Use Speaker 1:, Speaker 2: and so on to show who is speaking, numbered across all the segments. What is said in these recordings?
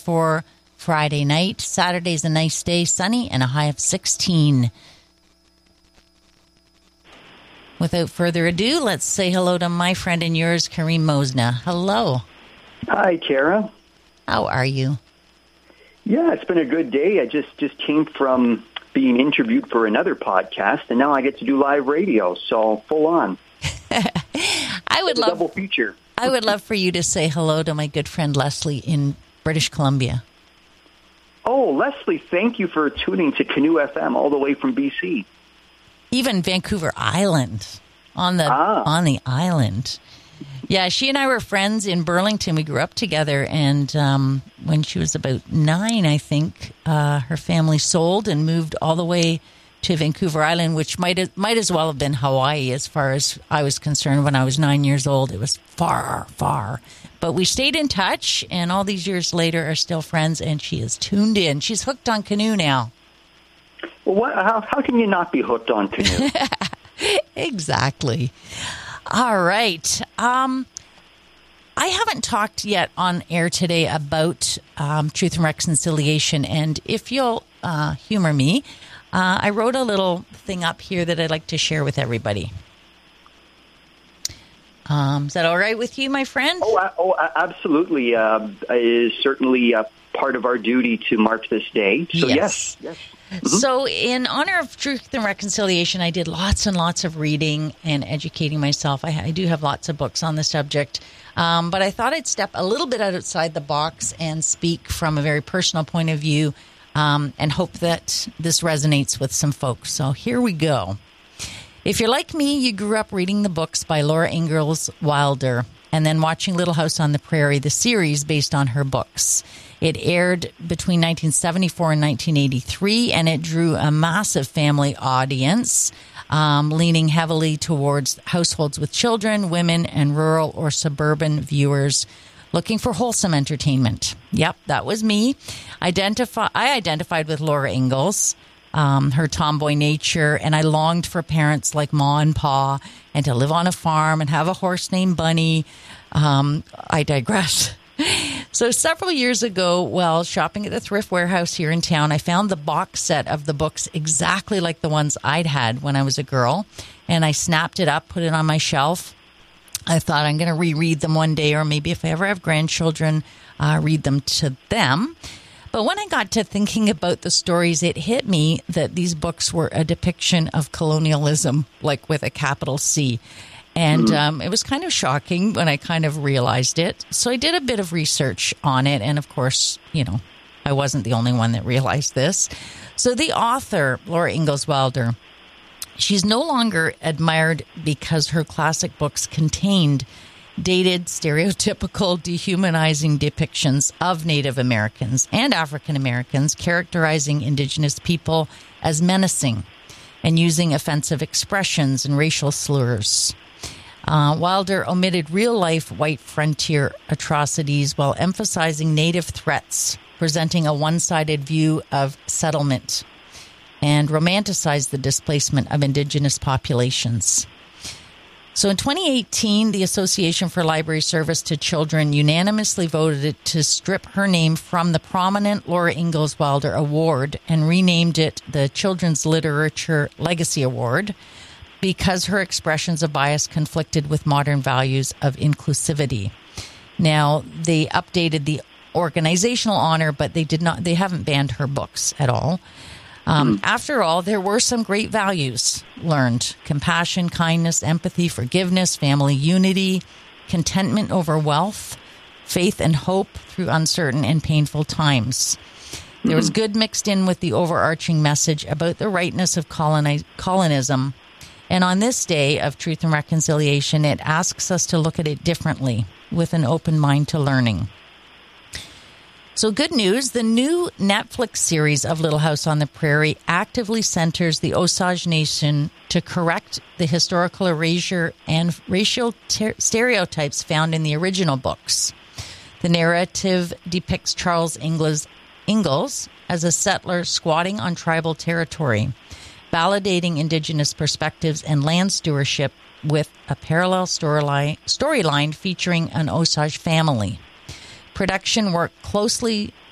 Speaker 1: for Friday night. Saturday's a nice day, sunny, and a high of 16. Without further ado, let's say hello to my friend and yours, Kareem Mosna. Hello.
Speaker 2: Hi, Kara.
Speaker 1: How are you?
Speaker 2: Yeah, it's been a good day. I just came from being interviewed for another podcast, and now I get to do live radio, so full on.
Speaker 1: I would love
Speaker 2: double feature.
Speaker 1: I would love for you to say hello to my good friend Leslie in British Columbia.
Speaker 2: Oh, Leslie, thank you for tuning to Canoe FM all the way from BC.
Speaker 1: Even Vancouver Island, on the island. Yeah, she and I were friends in Burlington. We grew up together, and when she was about 9, I think, her family sold and moved all the way to Vancouver Island, which might as well have been Hawaii as far as I was concerned when I was 9 years old. It was far, far. But we stayed in touch, and all these years later are still friends, and she is tuned in. She's hooked on Canoe now.
Speaker 2: Well, how can you not be hooked on Canoe?
Speaker 1: Exactly. All right. I haven't talked yet on air today about Truth and Reconciliation, and if you'll humor me, I wrote a little thing up here that I'd like to share with everybody. Is that all right with you, my friend?
Speaker 2: Absolutely. It is certainly part of our duty to mark this day. So yes. Mm-hmm.
Speaker 1: So in honor of Truth and Reconciliation, I did lots and lots of reading and educating myself. I do have lots of books on the subject, but I thought I'd step a little bit outside the box and speak from a very personal point of view, and hope that this resonates with some folks. So here we go. If you're like me, you grew up reading the books by Laura Ingalls Wilder and then watching Little House on the Prairie, the series based on her books. It aired between 1974 and 1983, and it drew a massive family audience, leaning heavily towards households with children, women, and rural or suburban viewers looking for wholesome entertainment. Yep, that was me. I identified with Laura Ingalls, her tomboy nature, and I longed for parents like Ma and Pa and to live on a farm and have a horse named Bunny. I digress. So several years ago, while shopping at the thrift warehouse here in town, I found the box set of the books exactly like the ones I'd had when I was a girl, and I snapped it up, put it on my shelf. I thought I'm going to reread them one day, or maybe if I ever have grandchildren, read them to them. But when I got to thinking about the stories, it hit me that these books were a depiction of colonialism, like with a capital C. And it was kind of shocking when I kind of realized it. So I did a bit of research on it. And of course, I wasn't the only one that realized this. So the author, Laura Ingalls Wilder, she's no longer admired because her classic books contained dated, stereotypical, dehumanizing depictions of Native Americans and African Americans, characterizing Indigenous people as menacing and using offensive expressions and racial slurs. Wilder omitted real-life white frontier atrocities while emphasizing Native threats, presenting a one-sided view of settlement, and romanticized the displacement of Indigenous populations. So in 2018, the Association for Library Service to Children unanimously voted to strip her name from the prominent Laura Ingalls Wilder Award and renamed it the Children's Literature Legacy Award, because her expressions of bias conflicted with modern values of inclusivity. Now, they updated the organizational honor, but they haven't banned her books at all. After all, there were some great values learned: compassion, kindness, empathy, forgiveness, family unity, contentment over wealth, faith and hope through uncertain and painful times. There was good mixed in with the overarching message about the rightness of colonism. And on this day of Truth and Reconciliation, it asks us to look at it differently, with an open mind to learning. So good news, the new Netflix series of Little House on the Prairie actively centers the Osage Nation to correct the historical erasure and racial stereotypes found in the original books. The narrative depicts Charles Ingalls as a settler squatting on tribal territory, validating Indigenous perspectives and land stewardship with a parallel storyline featuring an Osage family. Production worked closely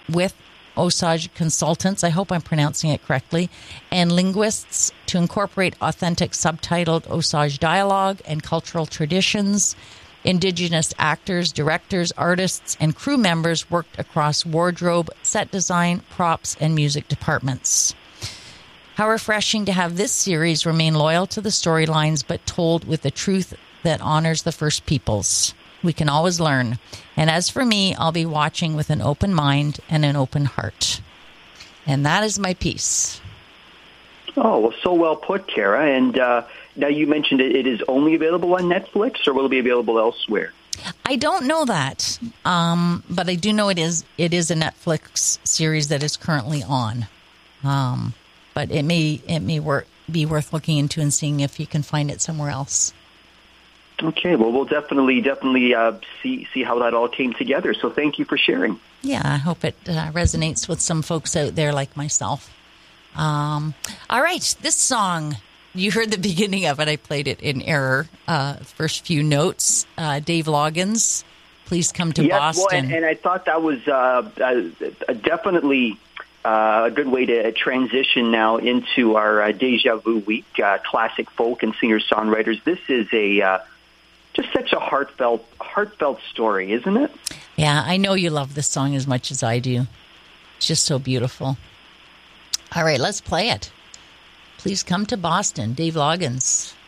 Speaker 1: with Osage consultants, I hope I'm pronouncing it correctly, and linguists to incorporate authentic subtitled Osage dialogue and cultural traditions. Indigenous actors, directors, artists, and crew members worked across wardrobe, set design, props, and music departments. How refreshing to have this series remain loyal to the storylines, but told with the truth that honors the First Peoples. We can always learn. And as for me, I'll be watching with an open mind and an open heart. And that is my piece.
Speaker 2: Oh, well, so well put, Kara. And now you mentioned it is only available on Netflix, or will it be available elsewhere?
Speaker 1: I don't know that, but I do know it is a Netflix series that is currently on. But it may be worth looking into and seeing if you can find it somewhere else.
Speaker 2: Okay, well, we'll definitely see how that all came together. So thank you for sharing.
Speaker 1: Yeah, I hope it resonates with some folks out there like myself. All right, this song, you heard the beginning of it. I played it in error. First few notes. Dave Loggins, Please Come to Boston.
Speaker 2: Well, and I thought that was definitely a good way to transition now into our Deja Vu Week, classic folk and singer-songwriters. This is just such a heartfelt story, isn't it?
Speaker 1: Yeah, I know you love this song as much as I do. It's just so beautiful. All right, let's play it. Please Come to Boston, Dave Loggins.